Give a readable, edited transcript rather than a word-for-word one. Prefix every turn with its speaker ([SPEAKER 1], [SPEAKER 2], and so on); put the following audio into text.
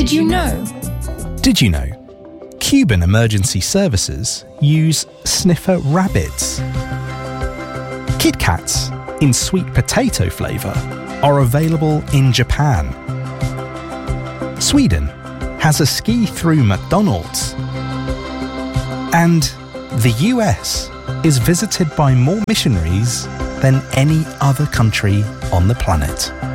[SPEAKER 1] Did you know?
[SPEAKER 2] Did you know? Cuban emergency services use sniffer rabbits. Kit Kats in sweet potato flavour are available in Japan. Sweden has a ski-through McDonald's. And the US is visited by more missionaries than any other country on the planet.